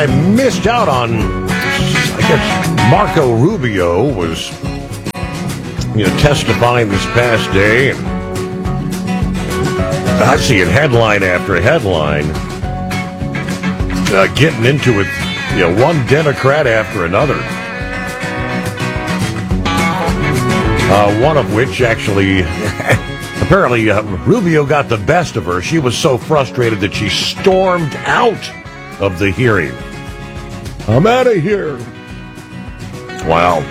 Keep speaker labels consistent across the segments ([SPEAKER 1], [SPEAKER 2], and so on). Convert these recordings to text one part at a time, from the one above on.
[SPEAKER 1] I missed out on, I guess Marco Rubio was, testifying this past day. I see it headline after headline, getting into it, one Democrat after another. One of which actually, apparently Rubio got the best of her. She was so frustrated that she stormed out of the hearing. I'm out of here. Wow.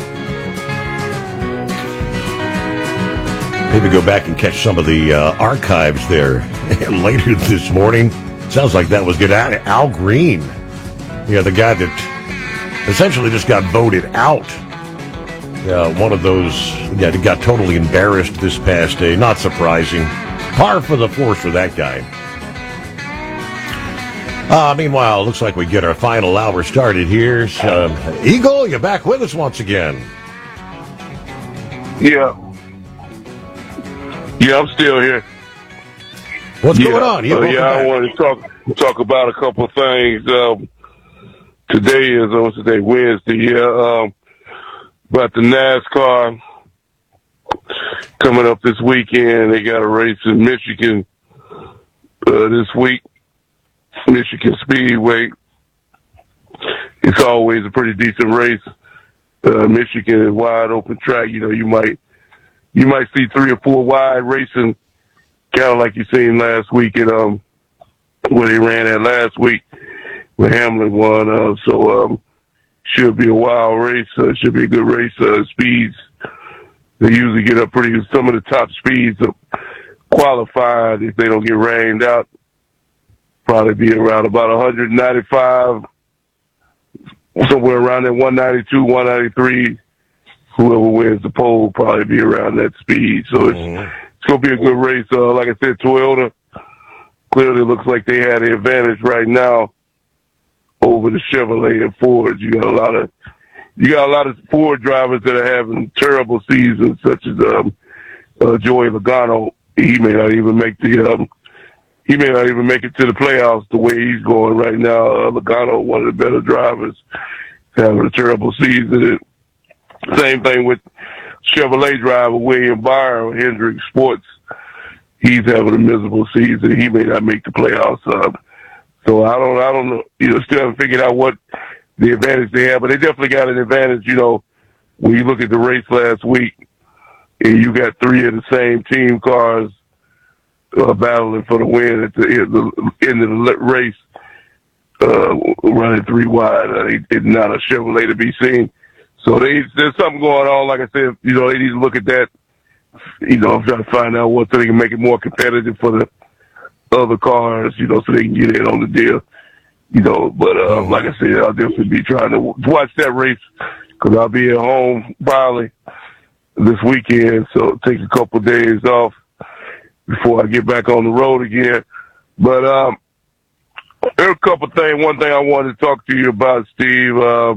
[SPEAKER 1] Maybe go back and catch some of the archives there later this morning. Sounds like that was good. Al Green, the guy that essentially just got voted out. One of those, that got totally embarrassed this past day. Not surprising. Par for the course for that guy. Meanwhile, looks like we get our final hour started here. Eagle, you're back with us once again.
[SPEAKER 2] Yeah, I'm still here.
[SPEAKER 1] What's going on?
[SPEAKER 2] I want to talk about a couple of things. Today is, what's today, Wednesday, about the NASCAR coming up this weekend. They got a race in Michigan this week. Michigan Speedway. It's always a pretty decent race. Michigan is wide open track. You might see 3 or 4 wide racing, kind of like you seen last week at where they ran at last week, where Hamlin won. Should be a wild race. Should be a good race. Speeds, they usually get up some of the top speeds qualified if they don't get rained out. Probably be around about 195, somewhere around that 192, 193. Whoever wins the pole will probably be around that speed. So it's going to be a good race. Like I said, Toyota clearly looks like they had the advantage right now over the Chevrolet and Ford. You got a lot of Ford drivers that are having terrible seasons, such as Joey Logano. He may not even make it to the playoffs the way he's going right now. Logano, one of the better drivers, having a terrible season. Same thing with Chevrolet driver William Byron, Hendrick Sports. He's having a miserable season. He may not make the playoffs. So I don't know. Still haven't figured out what the advantage they have, but they definitely got an advantage. When you look at the race last week, and you got 3 of the same team cars battling for the win at the end of the race, running 3 wide. It's not a Chevrolet to be seen. So there's something going on. Like I said, they need to look at that. I'm trying to find out so they can make it more competitive for the other cars, so they can get in on the deal. But like I said, I'll definitely be trying to watch that race because I'll be at home probably this weekend. So take a couple of days off before I get back on the road again. But there are a couple of things. One thing I wanted to talk to you about, Steve,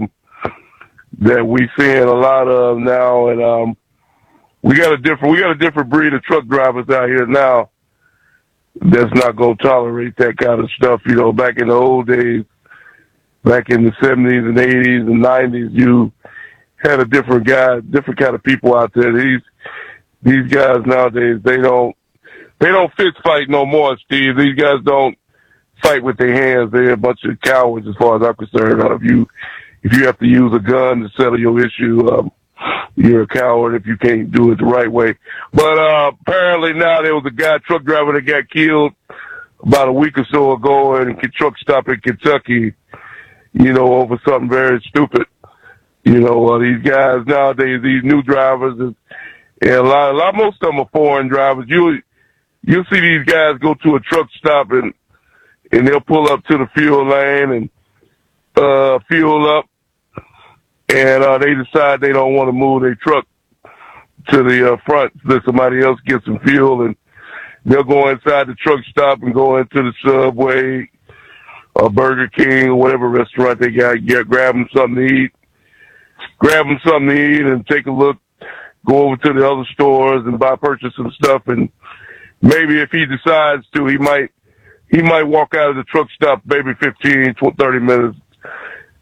[SPEAKER 2] that we seeing a lot of now, and we got a different breed of truck drivers out here now that's not going to tolerate that kind of stuff. Back in the old days, back in the 70s and 80s and 90s, you had a different kind of people out there. These guys nowadays, they don't fist fight no more, Steve. These guys don't fight with their hands. They're a bunch of cowards as far as I'm concerned. If you have to use a gun to settle your issue, you're a coward if you can't do it the right way. But apparently now there was a truck driver that got killed about a week or so ago at a truck stop in Kentucky, over something very stupid. These guys nowadays, these new drivers, and most of them are foreign drivers. You'll see these guys go to a truck stop and they'll pull up to the fuel lane and fuel up. And they decide they don't want to move their truck to the front, let somebody else get some fuel, and they'll go inside the truck stop and go into the Subway or Burger King or whatever restaurant they got, grab them something to eat, and take a look, go over to the other stores and purchase some stuff, and maybe if he decides to, he might walk out of the truck stop maybe 15, 30 minutes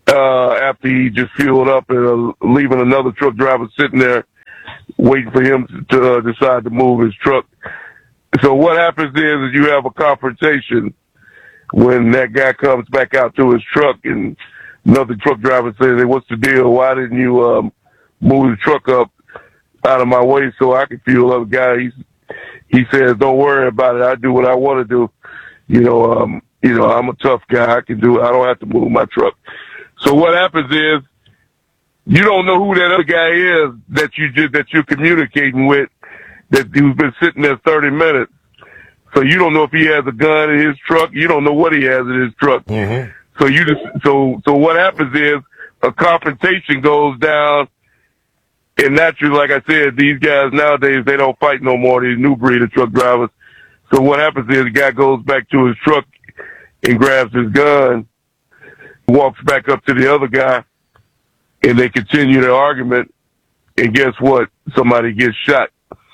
[SPEAKER 2] after he just fueled up and leaving another truck driver sitting there waiting for him to decide to move his truck. So what happens is you have a confrontation when that guy comes back out to his truck and another truck driver says, "Hey, what's the deal? Why didn't you move the truck up out of my way so I can fuel up?" Guy, he says, "Don't worry about it. I do what I want to do. I'm a tough guy. I can do it. I don't have to move my truck." So what happens is you don't know who that other guy is that you're communicating with, that who's been sitting there 30 minutes. So you don't know if he has a gun in his truck. You don't know what he has in his truck.
[SPEAKER 1] Mm-hmm.
[SPEAKER 2] So what happens is a confrontation goes down, and naturally, like I said, these guys nowadays, they don't fight no more, these new breed of truck drivers. So what happens is the guy goes back to his truck and grabs his gun, walks back up to the other guy, and they continue their argument, and guess what? Somebody gets shot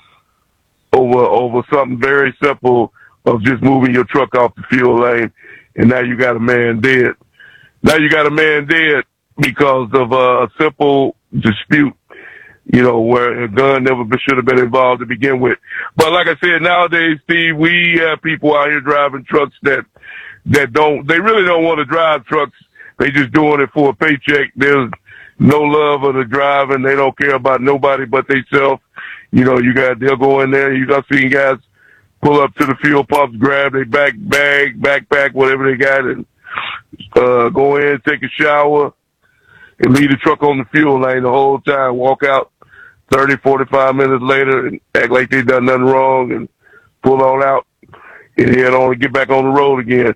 [SPEAKER 2] over something very simple of just moving your truck off the fuel lane, and now you got a man dead. Now you got a man dead because of a simple dispute, where a gun never should have been involved to begin with. But like I said, nowadays, Steve, we have people out here driving trucks that they really don't want to drive trucks. They just doing it for a paycheck. There's no love of the driving. They don't care about nobody but themselves. They'll go in there. I've seen guys pull up to the fuel pumps, grab their backpack, whatever they got, and go in, take a shower, and leave the truck on the fuel lane the whole time. Walk out 30, 45 minutes later and act like they done nothing wrong and pull on out and head on and get back on the road again.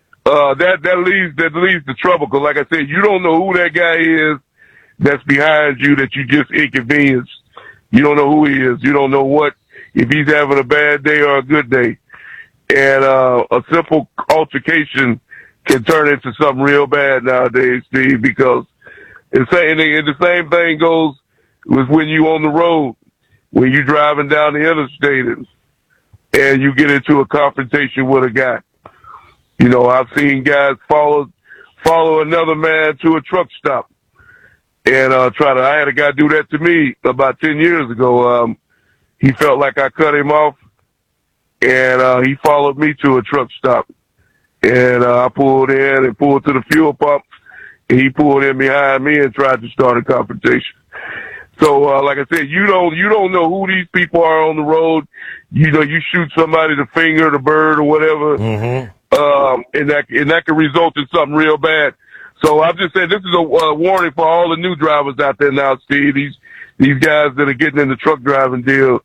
[SPEAKER 2] That leads to trouble, because like I said, you don't know who that guy is that's behind you that you just inconvenienced. You don't know who he is. You don't know if he's having a bad day or a good day. And a simple altercation can turn into something real bad nowadays, Steve, because the same thing goes with when you on the road, when you driving down the interstate and you get into a confrontation with a guy. I've seen guys follow another man to a truck stop and I had a guy do that to me about 10 years ago. He felt like I cut him off, and he followed me to a truck stop. And I pulled in and pulled to the fuel pump, and he pulled in behind me and tried to start a confrontation. So, like I said, you don't know who these people are on the road. You shoot somebody, the finger, the bird, or whatever,
[SPEAKER 1] mm-hmm.
[SPEAKER 2] And that can result in something real bad. So I'm just saying, this is a warning for all the new drivers out there now, Steve. These guys that are getting in the truck driving deal.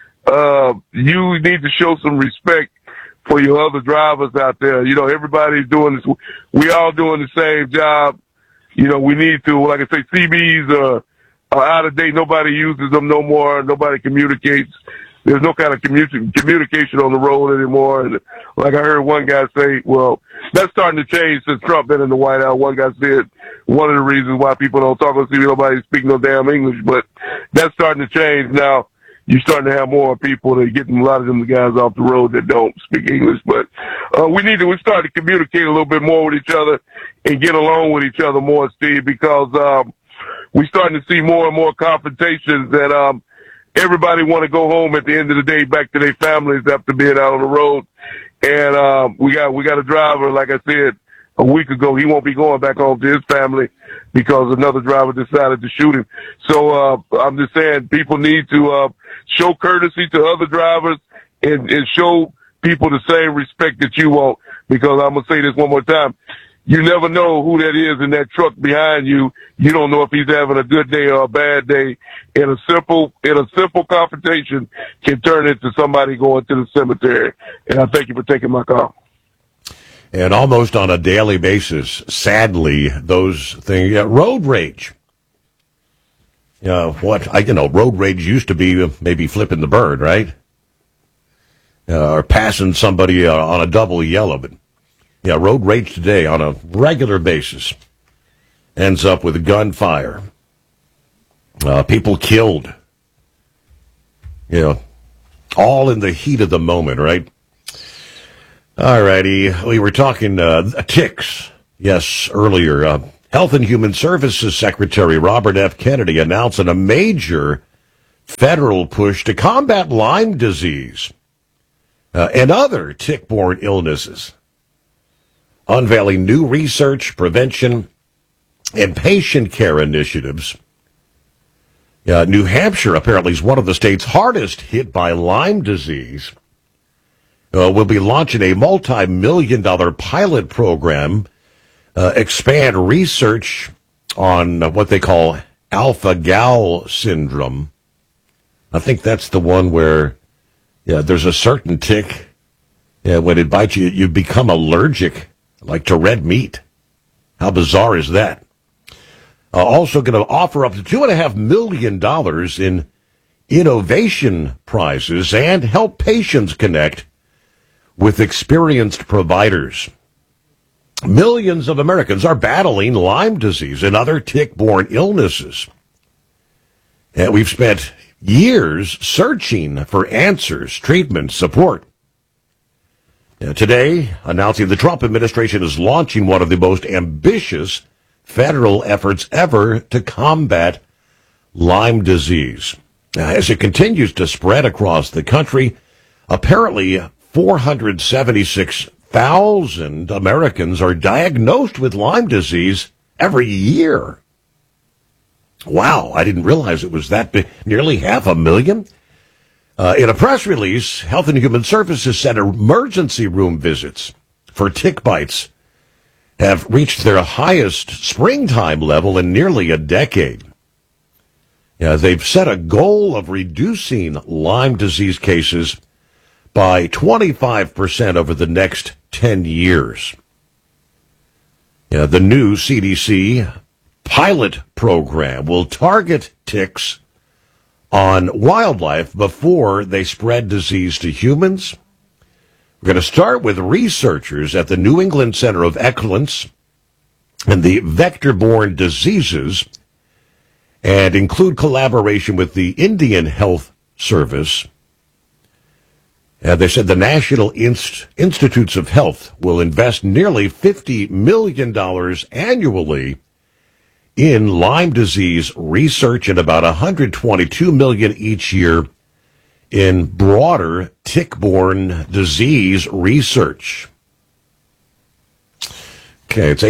[SPEAKER 2] You need to show some respect for your other drivers out there. Everybody's doing this. We all doing the same job. We need to, like I say, CBs are out of date. Nobody uses them no more. Nobody communicates. There's no kind of communication on the road anymore. And like I heard one guy say, well, that's starting to change since Trump been in the White House. One guy said one of the reasons why people don't talk on TV, nobody speaks no damn English, but that's starting to change now. You're starting to have more people that are getting a lot of them guys off the road that don't speak English. But we start to communicate a little bit more with each other and get along with each other more, Steve, because we're starting to see more and more confrontations that everybody want to go home at the end of the day back to their families after being out on the road. And we got a driver, like I said a week ago, he won't be going back home to his family because another driver decided to shoot him. So I'm just saying, people need to show courtesy to other drivers and show people the same respect that you want, because I'm going to say this one more time. You never know who that is in that truck behind you. You don't know if he's having a good day or a bad day. And a simple confrontation can turn into somebody going to the cemetery. And I thank you for taking my call.
[SPEAKER 1] And almost on a daily basis, sadly, those things, road rage. Road rage used to be maybe flipping the bird, right? Or passing somebody on a double yellow, but road rage today on a regular basis ends up with gunfire. People killed. All in the heat of the moment, right? All righty. We were talking ticks, yes, earlier. Health and Human Services Secretary Robert F. Kennedy announcing a major federal push to combat Lyme disease and other tick-borne illnesses, unveiling new research, prevention, and patient care initiatives. New Hampshire apparently is one of the states hardest hit by Lyme disease. We'll be launching a multi-million-dollar pilot program, expand research on what they call alpha-gal syndrome. I think that's the one where there's a certain tick, when it bites you, you become allergic, like to red meat. How bizarre is that? Also going to offer up to $2.5 million in innovation prizes and help patients connect with experienced providers. Millions of Americans are battling Lyme disease and other tick-borne illnesses. And we've spent years searching for answers, treatment, support. Today, announcing the Trump administration is launching one of the most ambitious federal efforts ever to combat Lyme disease. Now, as it continues to spread across the country, apparently 476,000 Americans are diagnosed with Lyme disease every year. Wow, I didn't realize it was that big, nearly 500,000. In a press release, Health and Human Services said emergency room visits for tick bites have reached their highest springtime level in nearly a decade. They've set a goal of reducing Lyme disease cases by 25% over the next 10 years. The new CDC pilot program will target ticks on wildlife before they spread disease to humans. We're going to start with researchers at the New England Center of Excellence and the Vector-Borne Diseases, and include collaboration with the Indian Health Service. They said the National Institutes of Health will invest nearly $50 million annually in Lyme disease research and about $122 million each year in broader tick-borne disease research. Okay, it's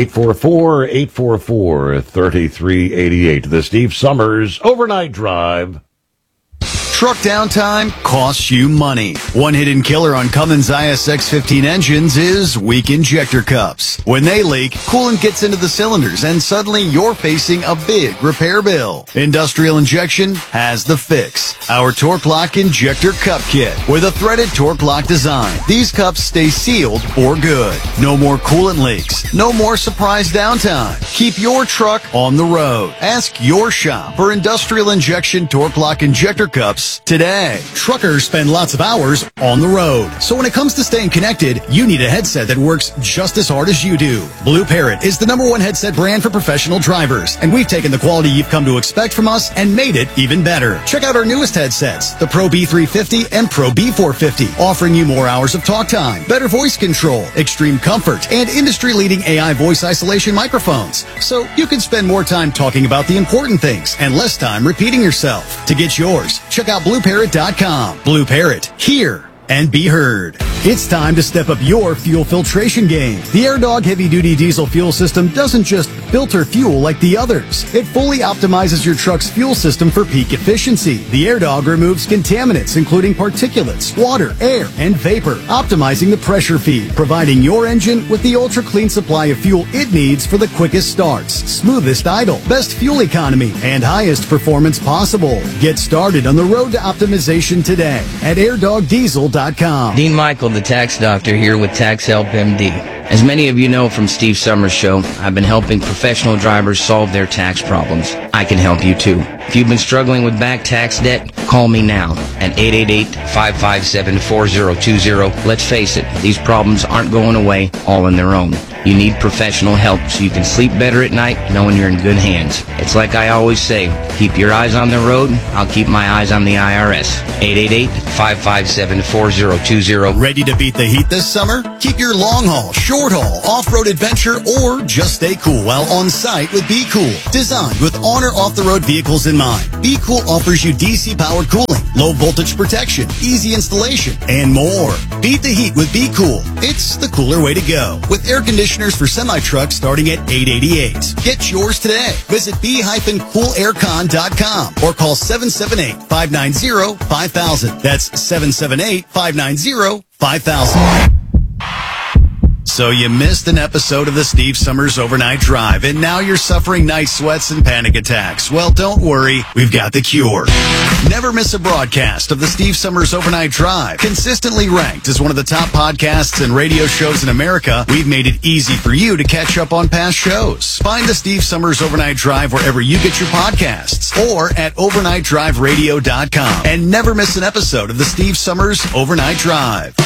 [SPEAKER 1] 844-844-3388. The Steve Summers Overnight Drive.
[SPEAKER 3] Truck downtime costs you money. One hidden killer on Cummins ISX-15 engines is weak injector cups. When they leak, coolant gets into the cylinders and suddenly you're facing a big repair bill. Industrial Injection has the fix. Our Torque Lock Injector Cup Kit with a threaded Torque Lock design. These cups stay sealed for good. No more coolant leaks. No more surprise downtime. Keep your truck on the road. Ask your shop for Industrial Injection Torque Lock Injector Cups today. Truckers spend lots of hours on the road. So when it comes to staying connected, you need a headset that works just as hard as you do. Blue Parrot is the #1 headset brand for professional drivers, and we've taken the quality you've come to expect from us and made it even better. Check out our newest headsets, the Pro B350 and Pro B450, offering you more hours of talk time, better voice control, extreme comfort, and industry-leading AI voice isolation microphones. So you can spend more time talking about the important things and less time repeating yourself. To get yours, check out BlueParrot.com. Blue Parrot, hear and be heard. It's time to step up your fuel filtration game. The AirDog heavy-duty diesel fuel system doesn't just filter fuel like the others. It fully optimizes your truck's fuel system for peak efficiency. The AirDog removes contaminants, including particulates, water, air, and vapor, optimizing the pressure feed, providing your engine with the ultra-clean supply of fuel it needs for the quickest starts, smoothest idle, best fuel economy, and highest performance possible. Get started on the road to optimization today at airdogdiesel.com.
[SPEAKER 4] Dean Michael, the tax doctor, here with Tax Help MD. As many of you know from Steve Summers' show, I've been helping professional drivers solve their tax problems. I can help you too. If you've been struggling with back tax debt, call me now at 888-557-4020. Let's face it, these problems aren't going away all on their own. You need professional help so you can sleep better at night knowing you're in good hands. It's like I always say, keep your eyes on the road, I'll keep my eyes on the IRS. 888-557-4020.
[SPEAKER 3] Ready to beat the heat this summer? Keep your long haul, short haul, off-road adventure, or just stay cool while on site with Be Cool. Designed with on or off-the-road vehicles in mind, Be Cool offers you DC-powered cooling, low voltage protection, easy installation, and more. Beat the heat with Be Cool. It's the cooler way to go. With air conditioners for semi-trucks starting at $888. Get yours today. Visit b-coolaircon.com or call 778-590-5000. That's 778-590-5000. So you missed an episode of the Steve Summers Overnight Drive, and now you're suffering night sweats and panic attacks. Well, don't worry. We've got the cure. Never miss a broadcast of the Steve Summers Overnight Drive. Consistently ranked as one of the top podcasts and radio shows in America, we've made it easy for you to catch up on past shows. Find the Steve Summers Overnight Drive wherever you get your podcasts or at overnightdriveradio.com. And never miss an episode of the Steve Summers Overnight Drive.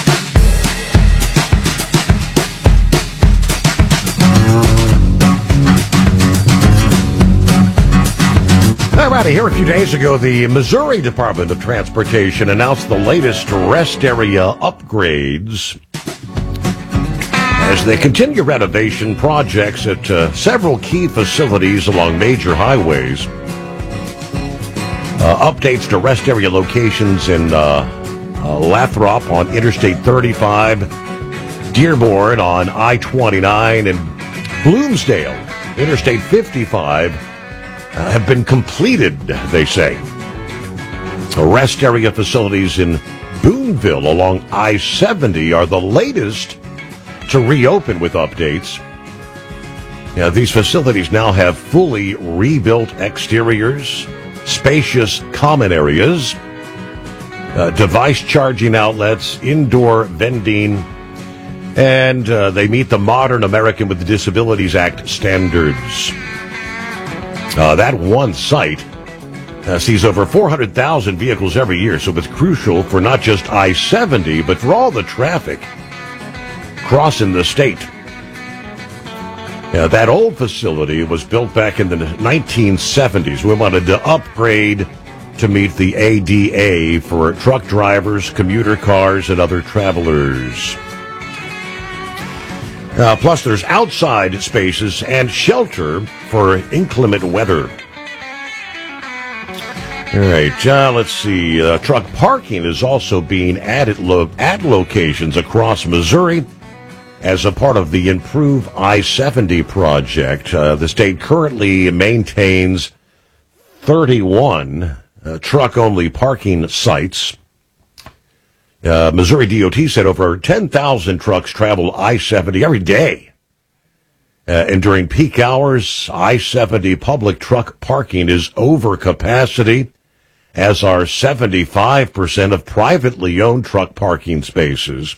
[SPEAKER 1] All right, here a few days ago, the Missouri Department of Transportation announced the latest rest area upgrades as they continue renovation projects at several key facilities along major highways. Updates to rest area locations in Lathrop on Interstate 35, Dearborn on I-29, and Bloomsdale, Interstate 55, have been completed, they say. Rest area facilities in Boonville along I-70 are the latest to reopen with updates. These facilities now have fully rebuilt exteriors, spacious common areas, device charging outlets, indoor vending, and they meet the modern American with Disabilities Act standards. That one site sees over 400,000 vehicles every year, so it's crucial for not just I-70, but for all the traffic crossing the state. That old facility was built back in the 1970s. We wanted to upgrade to meet the ADA for truck drivers, commuter cars, and other travelers. Plus, there's outside spaces and shelter for inclement weather. All right, let's see. Truck parking is also being added at locations across Missouri as a part of the Improve I-70 project. The state currently maintains 31 truck-only parking sites. Missouri DOT said over 10,000 trucks travel I-70 every day. And during peak hours, I-70 public truck parking is over capacity, as are 75% of privately owned truck parking spaces.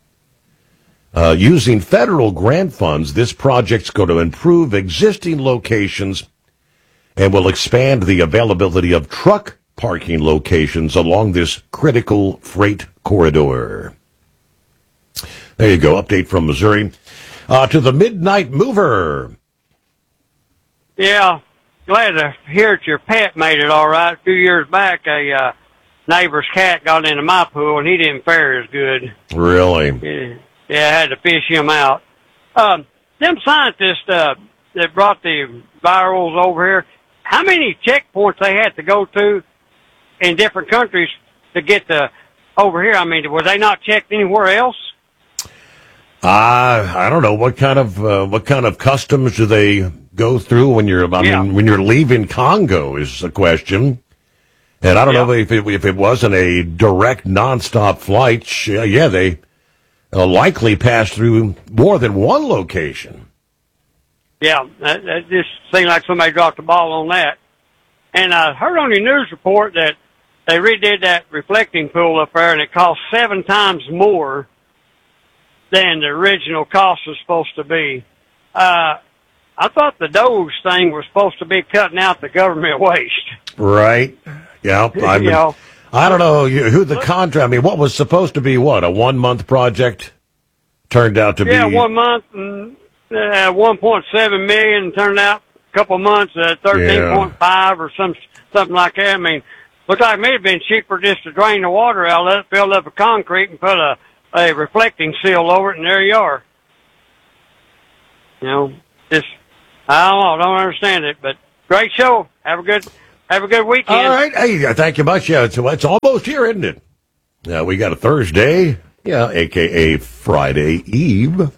[SPEAKER 1] Using federal grant funds, this project's going to improve existing locations and will expand the availability of truck parking locations along this critical freight corridor. There you go. Update from Missouri. To the Midnight Mover.
[SPEAKER 5] Yeah, glad to hear that your pet made it all right. A few years back, a neighbor's cat got into my pool, and he didn't fare as good.
[SPEAKER 1] Really?
[SPEAKER 5] Yeah, I had to fish him out. Them scientists that brought the virals over here, how many checkpoints they had to go to in different countries to get over here? I mean, were they not checked anywhere else?
[SPEAKER 1] I don't know what kind of customs do they go through when you're. I mean, when you're leaving Congo is the question. And I don't know if it wasn't a direct nonstop flight. They likely passed through more than one location.
[SPEAKER 5] Yeah, that just seemed like somebody dropped the ball on that. And I heard on your news report that they redid that reflecting pool up there, and it cost 7 times more than the original cost was supposed to be. I thought the Doge thing was supposed to be cutting out the government waste.
[SPEAKER 1] Right. Yeah. I don't know who the contract. I mean, what was supposed to be a 1-month project turned out to be
[SPEAKER 5] 1 month, and 1.7 million, and turned out a couple of months 13.5 or something like that. I mean, looks like me it'd been cheaper just to drain the water out, let it fill up with concrete, and put a reflecting seal over it, and there you are. You know, just I don't understand it, but great show. Have a good weekend.
[SPEAKER 1] All right, hey, thank you much. Yeah, it's almost here, isn't it? Yeah, we got a Thursday, aka Friday Eve.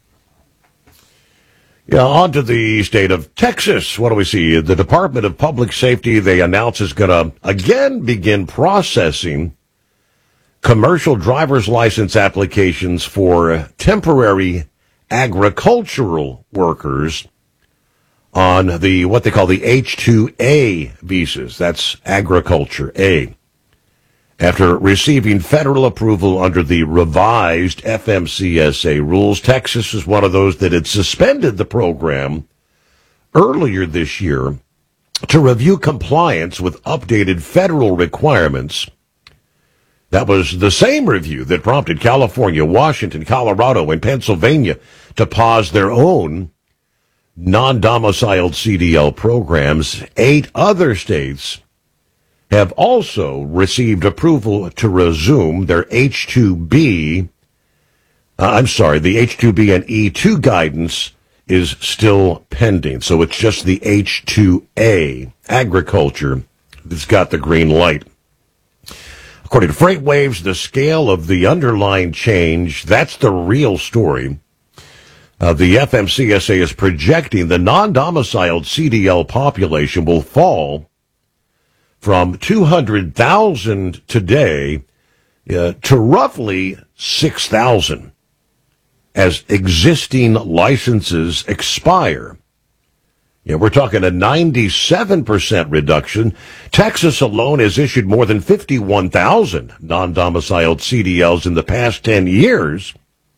[SPEAKER 1] Yeah, on to the state of Texas. What do we see? The Department of Public Safety, they announce, is going to again begin processing commercial driver's license applications for temporary agricultural workers on what they call the H-2A visas. That's Agriculture A. After receiving federal approval under the revised FMCSA rules, Texas is one of those that had suspended the program earlier this year to review compliance with updated federal requirements. That was the same review that prompted California, Washington, Colorado, and Pennsylvania to pause their own non-domiciled CDL programs. 8 other states have also received approval to resume their H-2B. The H-2B and E-2 guidance is still pending. So it's just the H-2A, agriculture, that's got the green light. According to FreightWaves, the scale of the underlying change, that's the real story. The FMCSA is projecting the non-domiciled CDL population will fall from 200,000 today to roughly 6,000 as existing licenses expire. We're talking a 97% reduction. Texas alone has issued more than 51,000 non-domiciled CDLs in the past 10 years.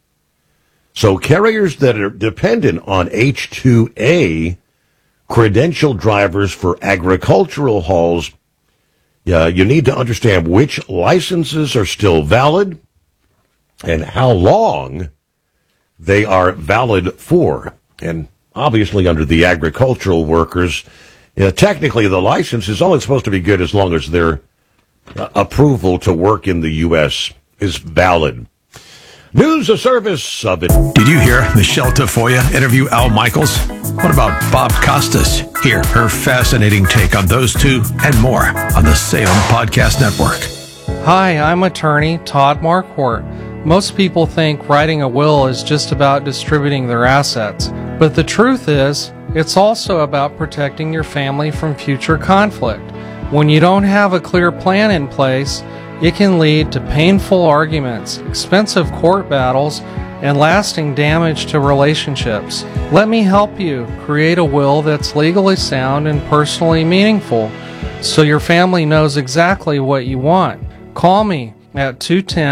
[SPEAKER 1] So carriers that are dependent on H-2A credentialed drivers for agricultural hauls, you need to understand which licenses are still valid and how long they are valid for. And obviously under the agricultural workers, technically the license is only supposed to be good as long as their approval to work in the U.S. is valid. News of service of it.
[SPEAKER 6] Did you hear Michelle Tafoya interview Al Michaels? What about Bob Costas? Hear her fascinating take on those two and more on the Salem Podcast Network.
[SPEAKER 7] Hi, I'm attorney Todd Marquardt. Most people think writing a will is just about distributing their assets, but the truth is, it's also about protecting your family from future conflict. When you don't have a clear plan in place, it can lead to painful arguments, expensive court battles, and lasting damage to relationships. Let me help you create a will that's legally sound and personally meaningful, so your family knows exactly what you want. Call me at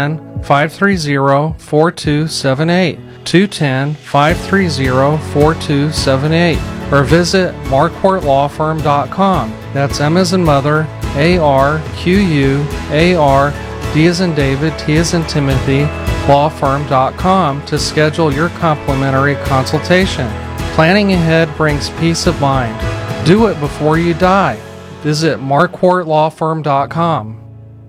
[SPEAKER 7] 210-530-4278, 210-530-4278, or visit marquardtlawfirm.com. That's M as in mother, ARQUAR, D as in David, T as in Timothy, lawfirm.com to schedule your complimentary consultation. Planning ahead brings peace of mind. Do it before you die. Visit marquardtlawfirm.com.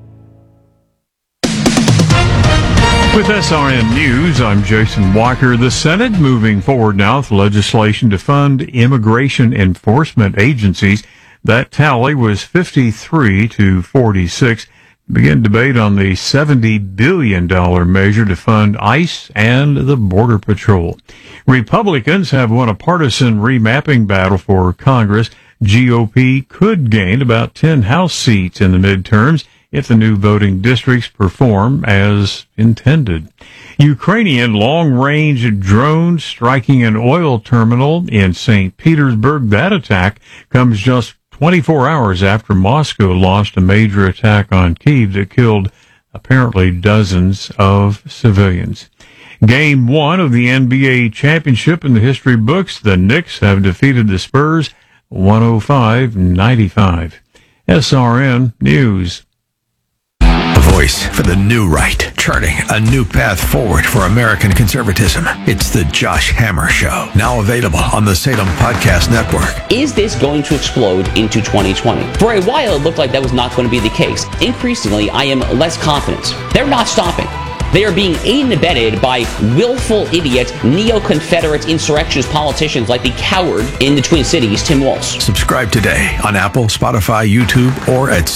[SPEAKER 8] With SRN News, I'm Jason Walker. The Senate moving forward now with legislation to fund immigration enforcement agencies. That tally was 53 to 46. Begin debate on the $70 billion measure to fund ICE and the Border Patrol. Republicans have won a partisan remapping battle for Congress. GOP could gain about 10 House seats in the midterms if the new voting districts perform as intended. Ukrainian long-range drones striking an oil terminal in St. Petersburg. That attack comes just 24 hours after Moscow launched a major attack on Kyiv that killed apparently dozens of civilians. Game 1 of the NBA championship in the history books. The Knicks have defeated the Spurs 105-95. SRN News.
[SPEAKER 6] A voice voice for the new right, charting a new path forward for American conservatism. It's the Josh Hammer Show, now available on the Salem Podcast Network.
[SPEAKER 9] Is this going to explode into 2020? For a while, it looked like that was not going to be the case. Increasingly, I am less confident. They're not stopping. They are being aided and abetted by willful idiot, neo-Confederate insurrectionist politicians like the coward in the Twin Cities, Tim Walz.
[SPEAKER 6] Subscribe today on Apple, Spotify, YouTube, or at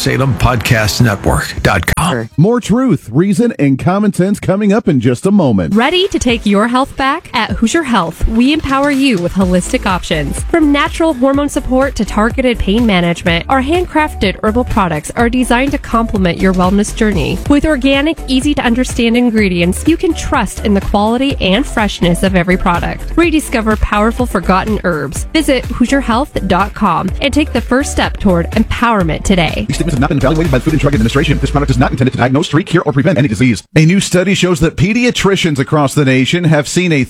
[SPEAKER 6] SalemPodcastNetwork.com.
[SPEAKER 10] More truth, reason, and common sense coming up in just a moment.
[SPEAKER 11] Ready to take your health back? At Hoosier Health, we empower you with holistic options. From natural hormone support to targeted pain management, our handcrafted herbal products are designed to complement your wellness journey. With organic, easy-to-understand ingredients, you can trust in the quality and freshness of every product. Rediscover powerful forgotten herbs. Visit HoosierHealth.com and take the first step toward empowerment today.
[SPEAKER 10] These statements have not been evaluated by the Food and Drug Administration. This product is not intended to diagnose, treat, cure, or prevent any disease. A new study shows that pediatricians across the nation have seen a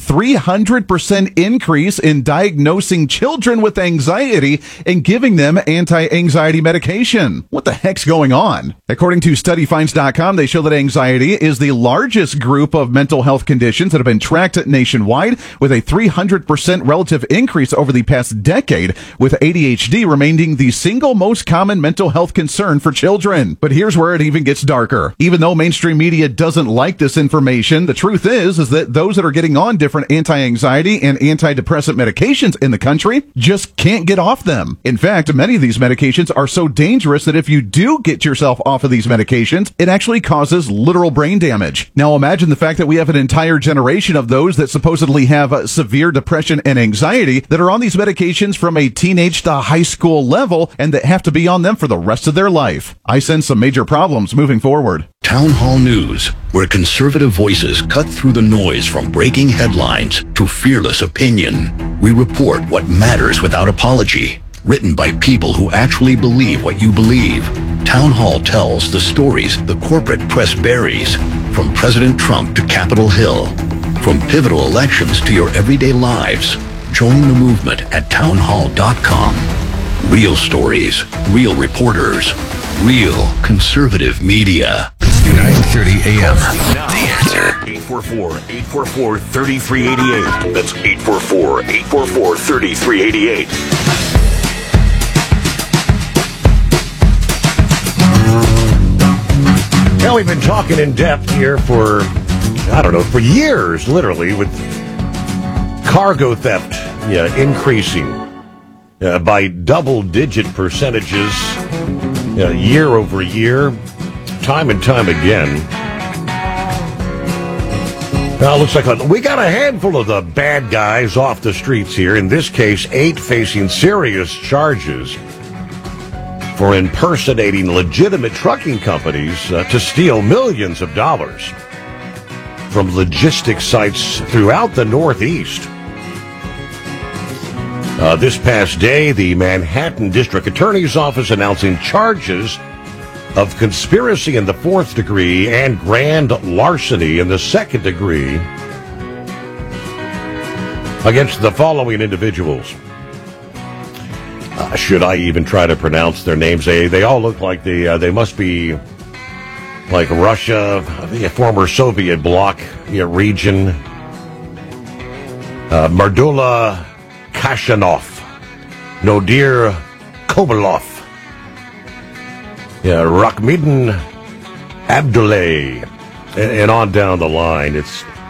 [SPEAKER 10] 300% increase in diagnosing children with anxiety and giving them anti-anxiety medication. What the heck's going on? According to StudyFinds.com, they show that anxiety is the largest group of mental health conditions that have been tracked nationwide, with a 300% relative increase over the past decade, with ADHD remaining the single most common mental health concern for children. But here's where it even gets darker. Even though mainstream media doesn't like this information, the truth is that those that are getting on different anti-anxiety and antidepressant medications in the country just can't get off them. In fact, many of these medications are so dangerous that if you do get yourself off of these medications, it actually causes literal brain damage. Now imagine the fact that we have an entire generation of those that supposedly have severe depression and anxiety that are on these medications from a teenage to high school level and that have to be on them for the rest of their life. I sense some major problems moving forward.
[SPEAKER 12] Town Hall News, where conservative voices cut through the noise from breaking headlines to fearless opinion. We report what matters without apology. Written by people who actually believe what you believe. Town Hall tells the stories the corporate press buries, from President Trump to Capitol Hill, from pivotal elections to your everyday lives. Join the movement at townhall.com. Real stories, real reporters, real conservative media.
[SPEAKER 6] 9:30 a.m.
[SPEAKER 12] The answer. 844-844-3388. That's 844-844-3388.
[SPEAKER 1] Now, we've been talking in depth here for years, literally, with cargo theft increasing by double-digit percentages year over year, time and time again. Now, it looks like we got a handful of the bad guys off the streets here. In this case, 8 facing serious charges for impersonating legitimate trucking companies to steal millions of dollars from logistics sites throughout the Northeast. This past day, the Manhattan District Attorney's Office announcing charges of conspiracy in the 4th degree and grand larceny in the 2nd degree against the following individuals. Should I even try to pronounce their names? They all look like they must be like Russia, the former Soviet bloc region. Mardula Kashanov, Nodir Kobalov, Rakhmedin Abdullah, and on down the line.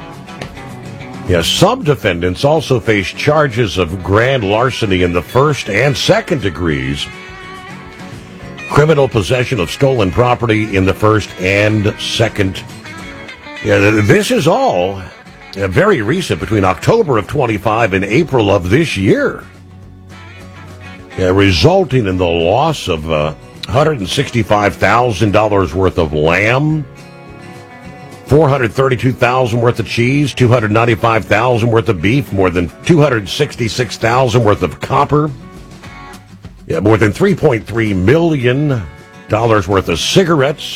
[SPEAKER 1] Some defendants also face charges of grand larceny in the 1st and 2nd degrees, criminal possession of stolen property in the 1st and 2nd. This is all very recent, between October of 25 and April of this year, resulting in the loss of $165,000 worth of lamb, $432,000 worth of cheese, $295,000 worth of beef, more than $266,000 worth of copper, more than $3.3 million worth of cigarettes.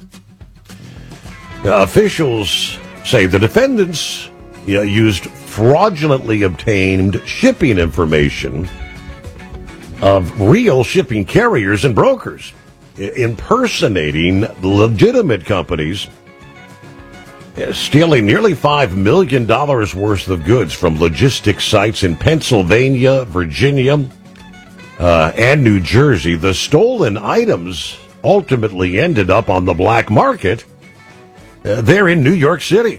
[SPEAKER 1] Officials say the defendants used fraudulently obtained shipping information of real shipping carriers and brokers. impersonating legitimate companies, stealing nearly $5 million worth of goods from logistics sites in Pennsylvania, Virginia, and New Jersey. The stolen items ultimately ended up on the black market there in New York City.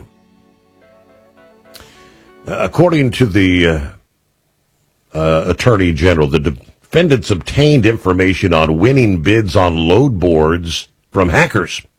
[SPEAKER 1] According to the Attorney General, the defendants obtained information on winning bids on load boards from hackers.